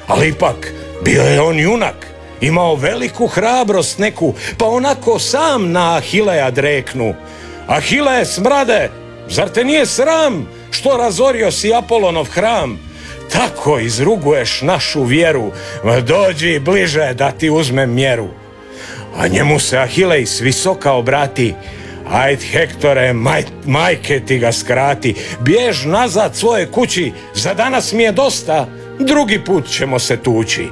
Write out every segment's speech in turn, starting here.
ali ipak bio je on junak, imao veliku hrabrost neku, pa onako sam na Ahileja dreknu. Ahile, smrade, zar te nije sram što razorio si Apolonov hram? Tako izruguješ našu vjeru, dođi bliže da ti uzmem mjeru. A njemu se Ahilej s visoka obrati, ajd Hektore, majke ti ga skrati, bjež nazad svoje kući, za danas mi je dosta, drugi put ćemo se tući.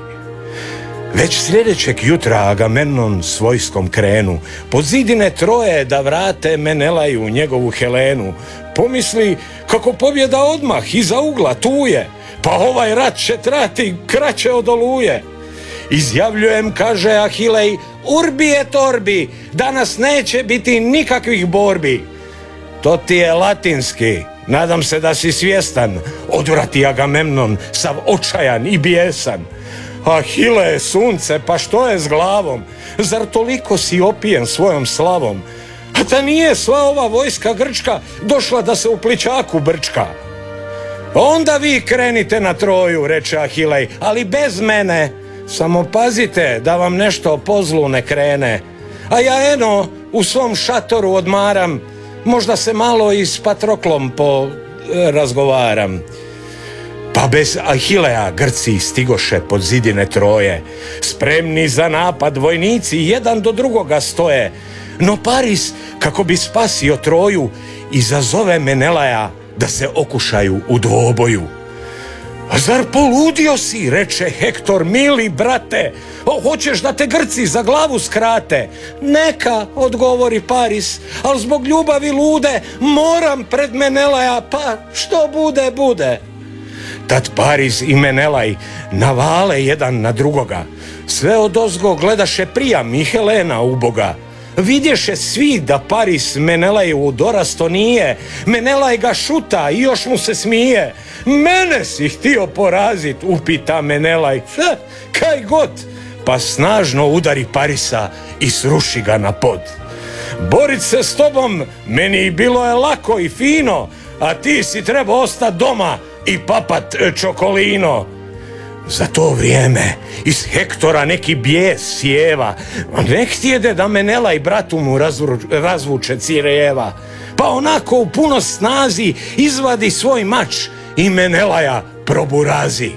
Već sljedećeg jutra Agamemnon s vojskom krenu, pod zidine Troje da vrate Menelaju njegovu Helenu. Pomisli kako pobjeda odmah iza ugla tu je, pa ovaj rat će trati kraće od oluje. Izjavljujem, kaže Ahilej, urbi et orbi, danas neće biti nikakvih borbi. To ti je latinski, nadam se da si svjestan, odvrati Agamemnon sav očajan i bijesan. Ahile, sunce, pa što je s glavom? Zar toliko si opijen svojom slavom? A ta nije sva ova vojska grčka došla da se u plićaku brčka? Onda vi krenite na Troju, reče Ahilej, ali bez mene. Samo pazite da vam nešto po zlu ne krene. A ja eno u svom šatoru odmaram, možda se malo i s Patroklom razgovaram. Pa bez Ahileja Grci stigoše pod zidine Troje. Spremni za napad vojnici jedan do drugoga stoje. No Paris, kako bi spasio Troju, izazove Menelaja da se okušaju u dvoboju. Zar poludio si, reče Hektor, mili brate, hoćeš da te Grci za glavu skrate? Neka, odgovori Paris, ali zbog ljubavi lude moram pred Menelaja, pa što bude, bude. Tad Paris i Menelaj navale jedan na drugoga, sve odozgo gledaše Prijam i Helena uboga. Vidješe svi da Paris Menelaju dorasto nije, Menelaj ga šuta i još mu se smije. Mene si htio porazit, upita Menelaj, kaj god, pa snažno udari Parisa i sruši ga na pod. Borit se s tobom meni bilo je lako i fino, a ti si trebao ostati doma i papat čokolino. Za to vrijeme iz Hektora neki bijes sjeva, ne htjede da Menelaj bratu mu razvuče cirijeva. Pa onako u puno snazi izvadi svoj mač i Menelaja proburazi.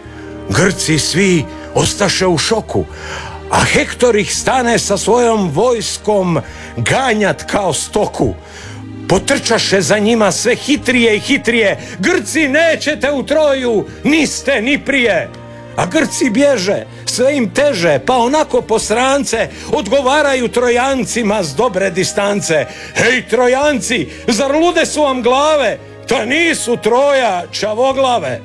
Grci svi ostaše u šoku, a Hektor ih stane sa svojom vojskom ganjat kao stoku. Potrčaše za njima sve hitrije i hitrije, Grci nećete u Troju, niste ni prije. A Grci bježe, sve im teže, pa onako po strance odgovaraju Trojancima s dobre distance. Hej Trojanci, zar lude su vam glave? Ta nisu Troja čavoglave.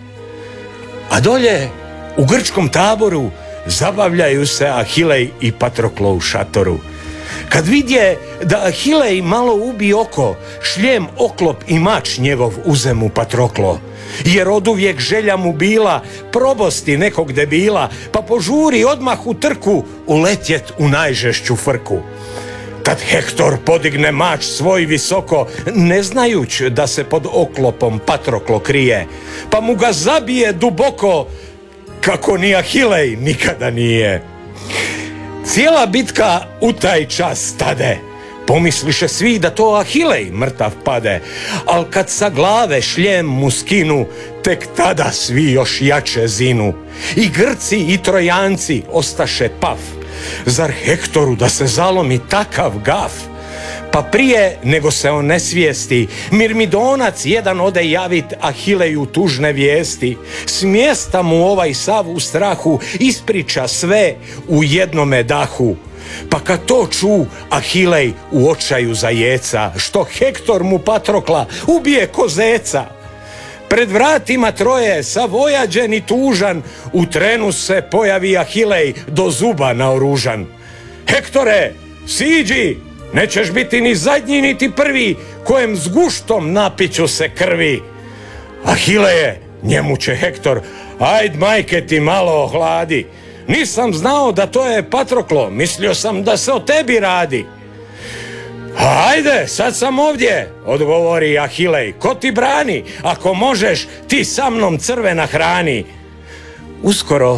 A dolje u grčkom taboru zabavljaju se Ahilej i Patroklo u šatoru. Kad vidje da Ahilej malo ubi oko, šljem, oklop i mač njegov uze mu Patroklo. Jer oduvijek želja mu bila probosti nekog debila, pa požuri odmah u trku uletjet u najžešću frku. Kad Hektor podigne mač svoj visoko, ne znajuć da se pod oklopom Patroklo krije, pa mu ga zabije duboko, kako ni Ahilej nikada nije. Cijela bitka u taj čas stade, pomisliše svi da to Ahilej mrtav pade, al kad sa glave šljem mu skinu, tek tada svi još jače zinu. I Grci i Trojanci ostaše paf, zar Hektoru da se zalomi takav gaf? Pa prije nego se on ne svijesti, Mirmidonac jedan ode javit Ahileju tužne vijesti. S mjesta mu ovaj sav u strahu ispriča sve u jednome dahu. Pa kad to ču Ahilej u očaju zajeca, što Hektor mu Patrokla ubije ko zeca. Pred vratima Troje, savojađen i tužan, u trenu se pojavi Ahilej do zuba naoružan. Hektore, siđi, nećeš biti ni zadnji niti prvi, kojem s guštom napiću se krvi. Ahileje, njemu će Hektor, ajd majke ti malo ohladi. Nisam znao da to je Patroklo, mislio sam da se o tebi radi. Ajde, sad sam ovdje, odgovori Ahilej, ko ti brani, ako možeš ti sa mnom crve nahrani. Uskoro